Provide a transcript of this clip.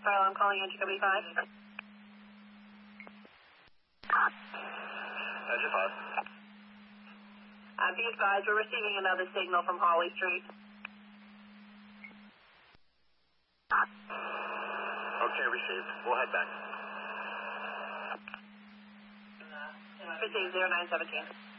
Kyle, I'm calling NGW 5. Engine 5. Be advised, we're receiving another signal from Holly Street. Okay, received. We'll head back. Received 0917.